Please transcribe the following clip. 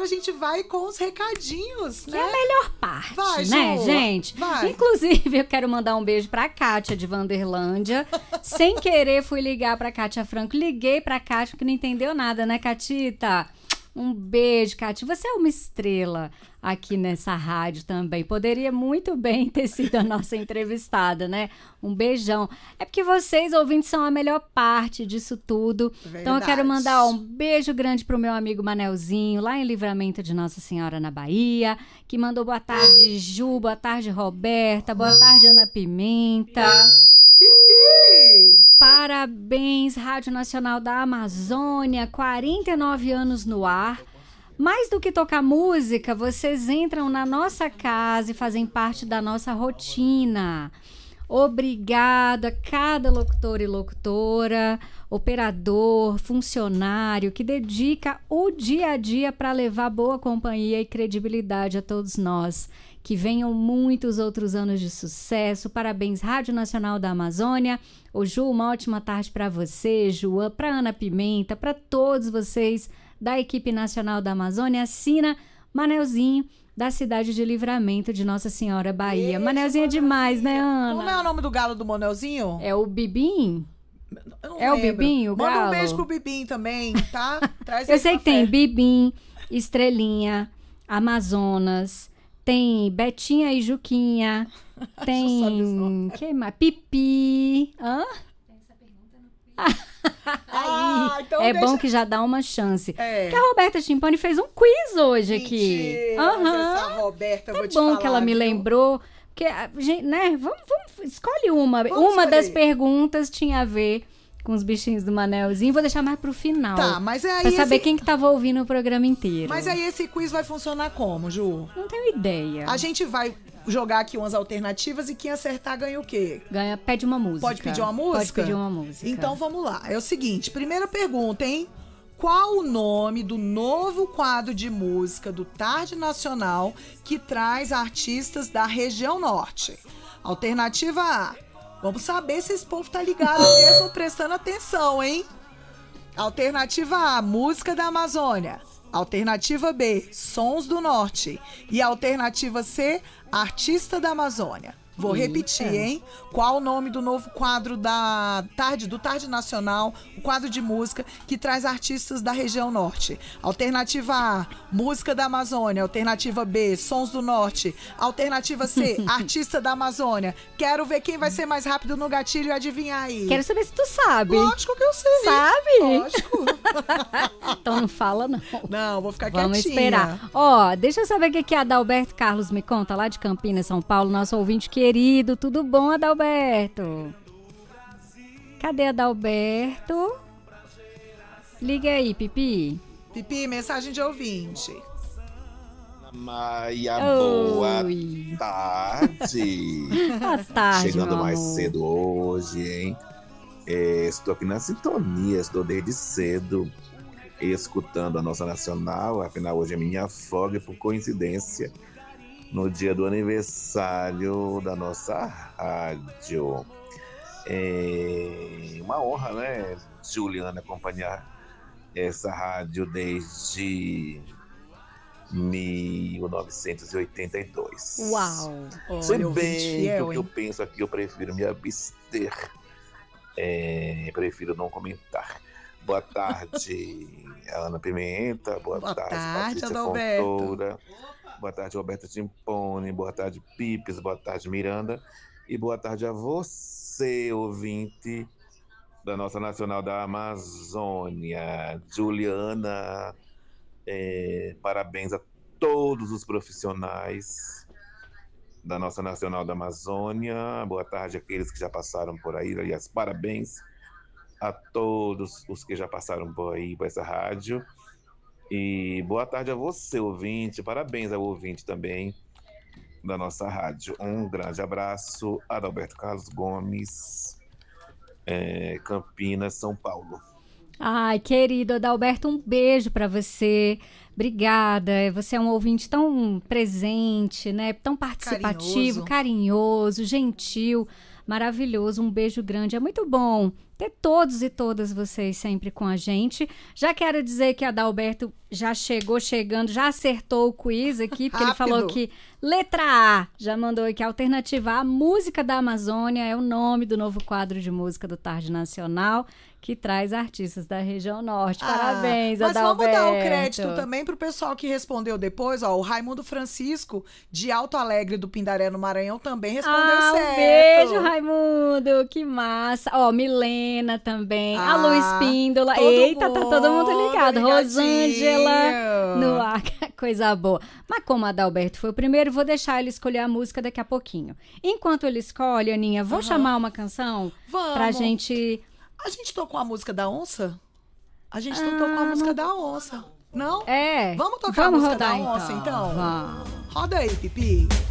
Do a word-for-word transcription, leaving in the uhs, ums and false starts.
gente vai com os recadinhos, que né? é a melhor parte, vai, né, Ju, gente? Vai. Inclusive, eu quero mandar um beijo pra Kátia de Vanderlândia. Sem querer, fui ligar pra Kátia Franco. Liguei pra Kátia, que não entendeu nada, né, Catita? Um beijo, Kátia. Você é uma estrela aqui nessa rádio também. Poderia muito bem ter sido a nossa entrevistada, né? Um beijão. É porque vocês, ouvintes, são a melhor parte disso tudo. Verdade. Então eu quero mandar um beijo grande pro meu amigo Manelzinho, lá em Livramento de Nossa Senhora, na Bahia, que mandou boa tarde, Ju, boa tarde, Roberta, boa tarde, Ana Pimenta. Parabéns, Rádio Nacional da Amazônia, quarenta e nove anos no ar. Mais do que tocar música, vocês entram na nossa casa e fazem parte da nossa rotina. Obrigada a cada locutor e locutora, operador, funcionário que dedica o dia a dia para levar boa companhia e credibilidade a todos nós. Que venham muitos outros anos de sucesso. Parabéns, Rádio Nacional da Amazônia. Ô, Ju, uma ótima tarde para você, João, para Ana Pimenta, para todos vocês da equipe nacional da Amazônia. Assina Manelzinho, da cidade de Livramento de Nossa Senhora, Bahia. Beijo, Manelzinho é demais, né, Ana? Como é o nome do galo do Manelzinho? É o Bibim? Eu não É o lembro. Bibim, o Manda galo? um beijo pro Bibim também, tá? Traz Eu ele sei pra que tem festa. Bibim, Estrelinha, Amazonas, tem Betinha e Juquinha, Deixa eu saber os tem nomes. quem mais? Pipi. Hã? Ah, Aí, então é deixa- bom que já dá uma chance. É. Porque a Roberta Timpani fez um quiz hoje aqui. Mentira, Aham. mas essa Roberta, eu É vou te bom falar, que ela me viu? lembrou. Porque, a gente, né? Vamos, vamos, escolhe uma. Vamos uma escolher. das perguntas tinha a ver com os bichinhos do Manelzinho. Vou deixar mais pro final. Tá, mas é aí Pra saber esse... quem que tava ouvindo o programa inteiro. Mas aí esse quiz vai funcionar como, Ju? Não tenho ideia. A gente vai jogar aqui umas alternativas e quem acertar ganha o quê? Ganha, pede uma música. Pode pedir uma música? Pode pedir uma música. Então vamos lá. É o seguinte, primeira pergunta, hein? Qual o nome do novo quadro de música do Tarde Nacional que traz artistas da região norte? Alternativa A. Vamos saber se esse povo tá ligado mesmo, prestando atenção, hein? Alternativa A, música da Amazônia. Alternativa B, sons do norte. E alternativa C, artista da Amazônia. Vou Eita. repetir, hein? Qual o nome do novo quadro da Tarde, do Tarde Nacional, o quadro de música que traz artistas da região norte? Alternativa A, música da Amazônia. Alternativa B, sons do norte. Alternativa C, artista da Amazônia. Quero ver quem vai ser mais rápido no gatilho e adivinhar aí. Quero saber se tu sabe. Lógico que eu sei. Sabe? Lógico. Então não fala, não. Não, vou ficar Vamos quietinha. esperar. Ó, deixa eu saber o que que a Adalberto Carlos me conta, lá de Campinas, São Paulo, nosso ouvinte querido. Tudo bom, Adalberto? Cadê Adalberto? Liga aí, Pipi. Pipi, mensagem de ouvinte. Maia, boa Oi. tarde. Boa tarde, Chegando meu mais amor. cedo hoje, hein? É, estou aqui na sintonia, estou desde cedo escutando a nossa nacional. Afinal, hoje é minha folga e, por coincidência, no dia do aniversário da nossa rádio. É uma honra, né, Juliana, acompanhar essa rádio desde mil novecentos e oitenta e dois. Uau. Se Olha, ouvinte bem fiel, que o que eu hein? penso aqui, eu prefiro me abster. É, prefiro não comentar. Boa tarde, Ana Pimenta. Boa, Boa tarde, tarde, Patrícia Adalberto. Fontoura. Boa tarde, Roberta Timpone. Boa tarde, Pipes. Boa tarde, Miranda. E boa tarde a você, ouvinte da nossa Nacional da Amazônia. Juliana, é, parabéns a todos os profissionais da nossa Nacional da Amazônia. Boa tarde àqueles que já passaram por aí. Aliás, parabéns a todos os que já passaram por aí, por essa rádio. E boa tarde a você, ouvinte. Parabéns ao ouvinte também da nossa rádio. Um grande abraço. Adalberto Carlos Gomes, é, Campinas, São Paulo. Ai, querido Adalberto, um beijo pra você. Obrigada. Você é um ouvinte tão presente, né? Tão participativo, carinhoso, carinhoso gentil. maravilhoso. Um beijo grande. É muito bom ter todos e todas vocês sempre com a gente. Já quero dizer que a Adalberto já chegou chegando, já acertou o quiz aqui, porque ele falou que letra A, já mandou aqui, alternativa A, Música da Amazônia é o nome do novo quadro de música do Tarde Nacional, que traz artistas da região norte. Parabéns, ah, mas Adalberto. Mas vamos dar o crédito também pro pessoal que respondeu depois, ó, o Raimundo Francisco, de Alto Alegre do Pindaré, no Maranhão, também respondeu ah, certo. Um beijo, Raimundo, que massa. Ó, Milena também, ah, a Lu Espíndola. Eita, tá todo mundo ligado. Rosângela no ar, coisa boa. Mas como a Adalberto foi o primeiro, vou deixar ele escolher a música daqui a pouquinho. Enquanto ele escolhe, Aninha, vou uhum. chamar uma canção Vamos. pra gente... A gente tocou a música da onça? A gente não ah, tocou a música não... da onça. Não? É. Vamos tocar Vamos a música rodar, da onça, então? então? Vamos. Roda aí, Pipi.